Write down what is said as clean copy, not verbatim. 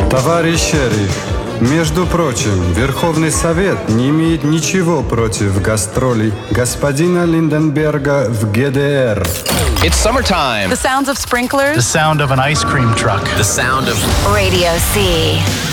Товарищ шериф, между прочим, Верховный Совет не имеет ничего против гастролей господина Линденберга в ГДР. It's summertime. The sounds of sprinklers. The sound of an ice cream truck. The sound of Radio C.